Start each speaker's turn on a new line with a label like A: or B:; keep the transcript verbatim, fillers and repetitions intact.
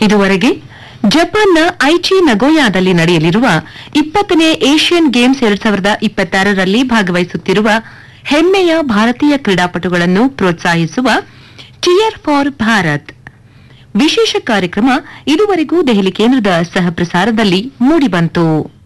A: ಇದುವರೆಗೆ ಜಪಾನ್ನ ಐಚಿ ನಗೋಯಾದಲ್ಲಿ ನಡೆಯಲಿರುವ ಇಪ್ಪತ್ತನೇ ಏಷ್ಯನ್ ಗೇಮ್ಸ್ ಎರಡ್ ಸಾವಿರದ ಇಪ್ಪತ್ತಾರರಲ್ಲಿ ಭಾಗವಹಿಸುತ್ತಿರುವ ಹೆಮ್ಮೆಯ ಭಾರತೀಯ ಕ್ರೀಡಾಪಟುಗಳನ್ನು ಪ್ರೋತ್ಸಾಹಿಸುವ ಚಿಯರ್ ಫಾರ್ ಭಾರತ್ ವಿಶೇಷ ಕಾರ್ಯಕ್ರಮ ಇದುವರೆಗೂ ದೆಹಲಿ ಕೇಂದ್ರದ ಸಹ ಪ್ರಸಾರದಲ್ಲಿ ಮೂಡಿಬಂತು.